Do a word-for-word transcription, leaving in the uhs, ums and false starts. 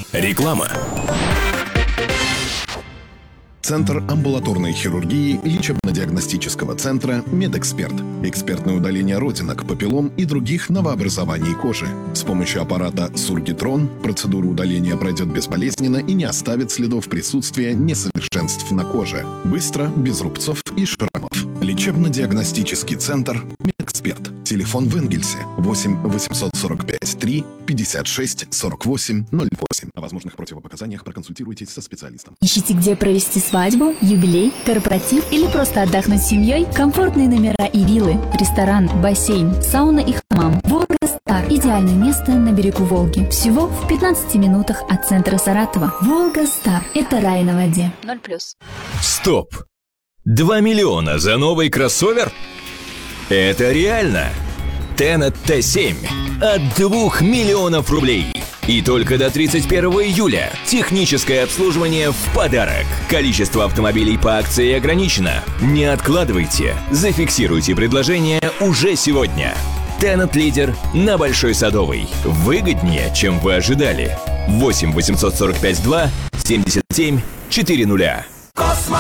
Реклама. Центр амбулаторной хирургии лечебно-диагностического центра «Медэксперт». Экспертное удаление родинок, папиллом и других новообразований кожи. С помощью аппарата Сургитрон процедура удаления пройдет безболезненно и не оставит следов присутствия несовершенств на коже. Быстро, без рубцов и шрамов. Лечебно-диагностический центр «Медэксперт». Телефон в Энгельсе восемь восемьсот сорок пять три пятьдесят шесть сорок восемь ноль восемь. О возможных противопоказаниях проконсультируйтесь со специалистом. Ищите, где провести свадьбу, юбилей, корпоратив или просто отдохнуть с семьей? Комфортные номера и виллы, ресторан, бассейн, сауна и хамам. Волга Стар – идеальное место на берегу Волги. Всего в пятнадцати минутах от центра Саратова. Волга Стар – это рай на воде. ноль плюс. Стоп! два миллиона за новый кроссовер? Это реально! Тенет Т семь от двух миллионов рублей. И только до тридцать первого июля. Техническое обслуживание в подарок. Количество автомобилей по акции ограничено. Не откладывайте. Зафиксируйте предложение уже сегодня. Тенет лидер на Большой Садовой. Выгоднее, чем вы ожидали. восемь восемьсот сорок пять два семьдесят семь четыре нуля.